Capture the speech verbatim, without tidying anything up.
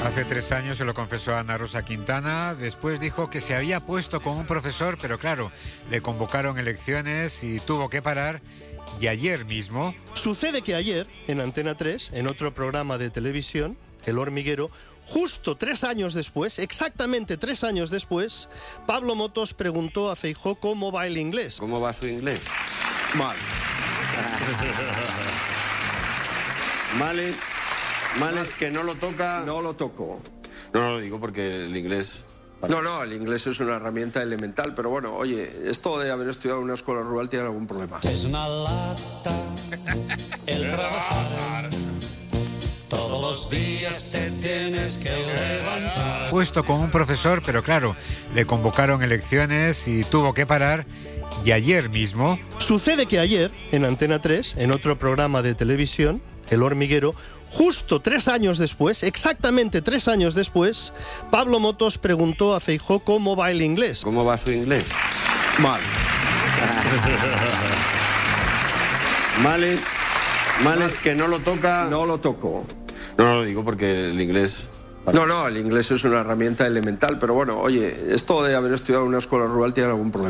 Hace tres años se lo confesó a Ana Rosa Quintana, después dijo que se había puesto con un profesor, pero claro, le convocaron elecciones y tuvo que parar, y ayer mismo... Sucede que ayer, en Antena tres, en otro programa de televisión, El Hormiguero, justo tres años después, exactamente tres años después, Pablo Motos preguntó a Feijóo cómo va el inglés. ¿Cómo va su inglés? Mal. Mal es, mal es que no lo toca... No lo toco. No, no lo digo porque el inglés... No, no, el inglés es una herramienta elemental, pero bueno, oye, esto de haber estudiado en una escuela rural tiene algún problema. Es una lata el trabajar. Todos los días te tienes que levantar. Puesto con un profesor, pero claro, le convocaron elecciones y tuvo que parar, y ayer mismo... Sucede que ayer, en Antena tres, en otro programa de televisión, El Hormiguero, justo tres años después, exactamente tres años después, Pablo Motos preguntó a Feijóo cómo va el inglés. ¿Cómo va su inglés? Mal. Mal es, mal es que no lo toca... No lo toco. No, no lo digo porque el inglés... No, no, el inglés es una herramienta elemental, pero bueno, oye, esto de haber estudiado en una escuela rural tiene algún problema.